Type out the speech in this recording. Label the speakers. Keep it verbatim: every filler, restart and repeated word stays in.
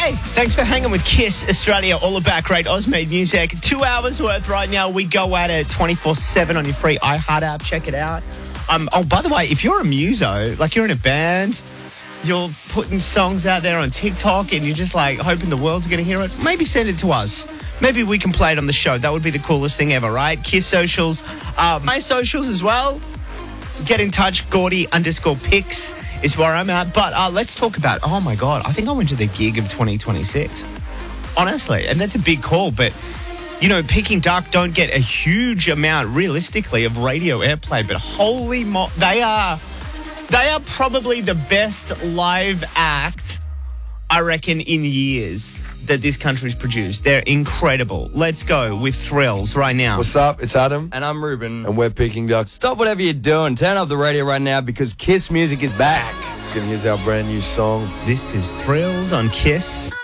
Speaker 1: Hey, thanks for hanging with Kiss Australia, all about great Oz-made music. Two hours worth right now. We go at it twenty-four seven on your free iHeart app. Check it out. Um, oh, by the way, if you're a muso, like you're in a band, you're putting songs out there on TikTok and you're just like hoping the world's going to hear it, maybe send it to us. Maybe we can play it on the show. That would be the coolest thing ever, right? Kiss socials, uh, my socials as well. Get in touch, Gordy underscore pics is where I'm at. But uh, let's talk about, oh my God, I think I went to the gig of twenty twenty-six. Honestly, and that's a big call, but you know, Peking Duck don't get a huge amount, realistically, of radio airplay, but holy mo- they are, they are probably the best live act, I reckon, in years that this country's produced. They're incredible. Let's go with Thrills right now.
Speaker 2: What's up? It's Adam.
Speaker 3: And I'm Ruben.
Speaker 2: And we're Peking Duck.
Speaker 3: Stop whatever you're doing. Turn up the radio right now because Kiss music is back.
Speaker 2: And here's our brand new song.
Speaker 1: This is Thrills on Kiss.